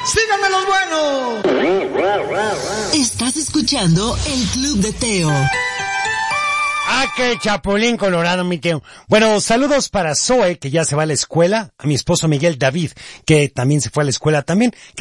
¡Síganme los buenos! Estás escuchando el Club de Teo. Ah, qué chapulín colorado, mi Teo. Bueno, saludos para Zoe, que ya se va a la escuela, a mi esposo Miguel David, que también se fue a la escuela también.